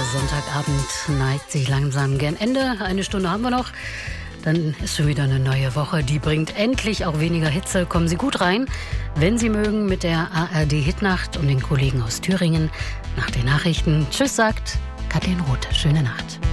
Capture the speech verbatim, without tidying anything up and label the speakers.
Speaker 1: Sonntagabend neigt sich langsam gern Ende. Eine Stunde haben wir noch. Dann ist schon wieder eine neue Woche. Die bringt endlich auch weniger Hitze. Kommen Sie gut rein, wenn Sie mögen, mit der A R D-Hitnacht und den Kollegen aus Thüringen. Nach den Nachrichten. Tschüss, sagt Kathleen Roth. Schöne Nacht.